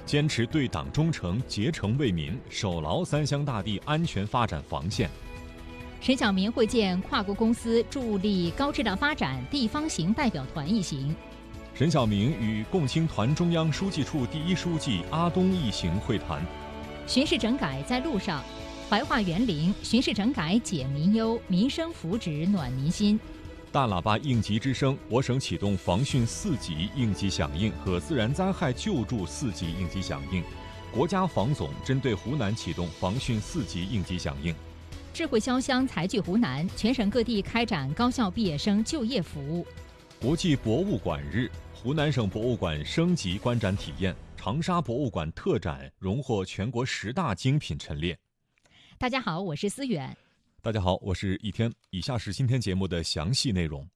坚持对党忠诚，竭诚为民，守牢三湘大地安全发展防线。 沈晓明会见跨国公司助力高质量发展地方型代表团一行。 沈晓明与共青团中央书记处第一书记阿东一行会谈。 巡视整改在路上，怀化园林巡视整改解民忧，民生福祉暖民心。 大喇叭应急之声，我省启动防汛4级应急响应和自然灾害救助4级应急响应。国家防总针对湖南启动防汛4级应急响应。 智慧潇湘财聚湖南，全省各地开展高校毕业生就业服务。 国际博物馆日，湖南省博物馆升级观展体验，长沙博物馆特展荣获全国10大精品陈列。 大家好，我是思远。 大家好，我是一天。以下是今天节目的详细内容。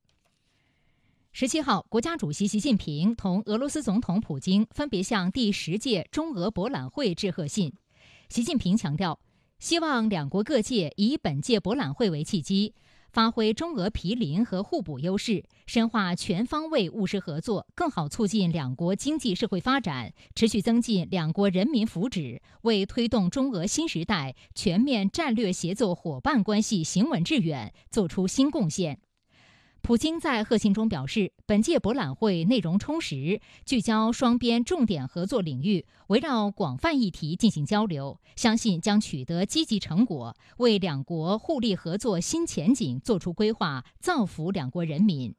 17号，国家主席习近平同俄罗斯总统普京分别向第10届中俄博览会致贺信。习近平强调，希望两国各界以本届博览会为契机，发挥中俄毗邻和互补优势，深化全方位务实合作，更好促进两国经济社会发展，持续增进两国人民福祉，为推动中俄新时代全面战略协作伙伴关系行稳致远作出新贡献。普京在贺信中表示，本届博览会内容充实，聚焦双边重点合作领域，围绕广泛议题进行交流，相信将取得积极成果，为两国互利合作新前景作出规划，造福两国人民。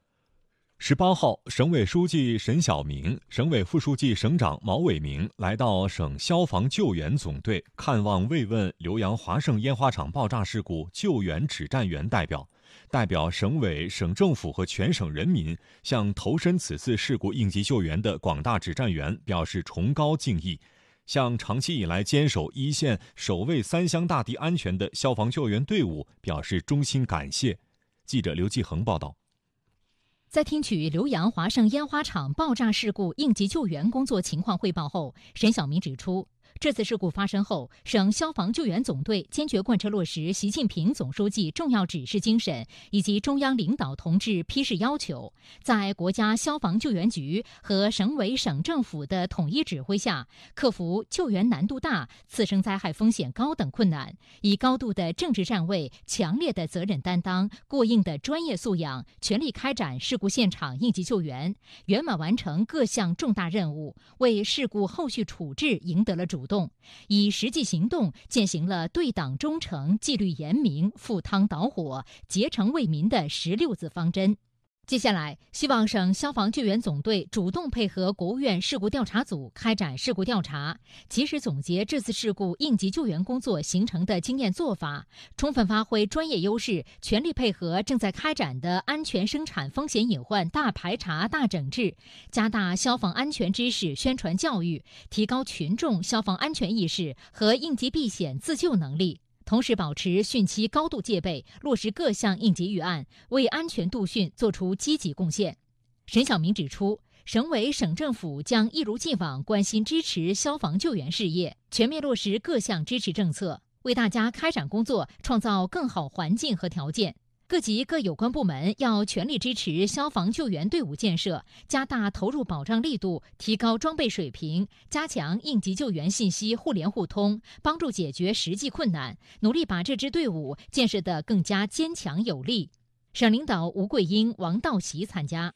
18号，省委书记沈晓明、省委副书记、省长毛伟明来到省消防救援总队看望慰问浏阳华盛烟花厂爆炸事故救援指战员代表省委、省政府和全省人民向投身此次事故应急救援的广大指战员表示崇高敬意，向长期以来坚守一线、守卫三湘大地安全的消防救援队伍表示衷心感谢。记者刘继恒报道。 在听取浏阳华盛烟花厂爆炸事故应急救援工作情况汇报后，沈晓明指出，这次事故发生后，省消防救援总队坚决贯彻落实习近平总书记重要指示精神以及中央领导同志批示要求，在国家消防救援局和省委省政府的统一指挥下，克服救援难度大、次生灾害风险高等困难，以高度的政治站位、强烈的责任担当、过硬的专业素养，全力开展事故现场应急救援，圆满完成各项重大任务，为事故后续处置赢得了主动，以实际行动践行了对党忠诚、纪律严明、赴汤蹈火、竭诚为民的16字方针。接下来，希望省消防救援总队主动配合国务院事故调查组开展事故调查，及时总结这次事故应急救援工作形成的经验做法，充分发挥专业优势，全力配合正在开展的安全生产风险隐患大排查、大整治，加大消防安全知识宣传教育，提高群众消防安全意识和应急避险自救能力。同时保持汛期高度戒备，落实各项应急预案，为安全度汛作出积极贡献。沈晓明指出，省委省政府将一如既往关心支持消防救援事业，全面落实各项支持政策，为大家开展工作创造更好环境和条件。各级各有关部门要全力支持消防救援队伍建设，加大投入保障力度，提高装备水平，加强应急救援信息互联互通，帮助解决实际困难，努力把这支队伍建设得更加坚强有力。省领导吴桂英、王道习参加。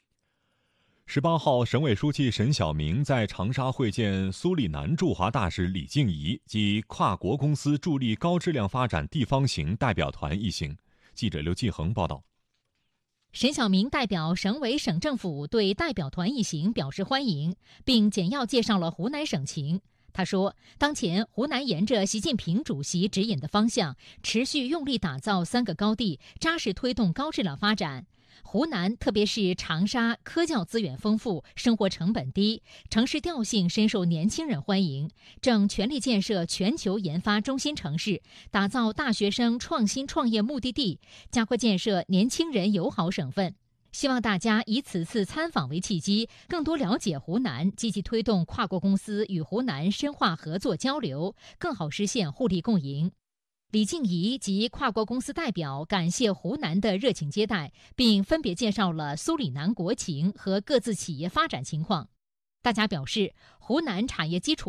18号，省委书记沈晓明在长沙会见苏里南驻华大使李静怡及跨国公司助力高质量发展地方型代表团一行。记者刘继恒报道。 沈晓明代表省委省政府对代表团一行表示欢迎，并简要介绍了湖南省情。他说，当前湖南沿着习近平主席指引的方向，持续用力打造3个高地，扎实推动高质量发展。湖南特别是长沙科教资源丰富，生活成本低，城市调性深受年轻人欢迎，正全力建设全球研发中心城市，打造大学生创新创业目的地，加快建设年轻人友好省份。希望大家以此次参访为契机，更多了解湖南，积极推动跨国公司与湖南深化合作交流，更好实现互利共赢。李静怡及跨国公司代表感谢湖南的热情接待，并分别介绍了苏里南国情和各自企业发展情况。大家表示，湖南产业基础